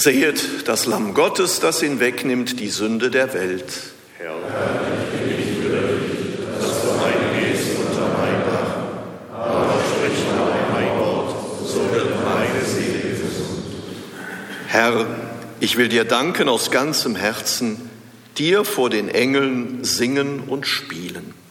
Sehet das Lamm Gottes, das hinwegnimmt die Sünde der Welt. Herr, ich bin nicht würdig, dass du eingehst unter mein Dach, aber sprich nur ein Wort, so wird meine Seele gesund. Herr, ich will dir danken aus ganzem Herzen, dir vor den Engeln singen und spielen.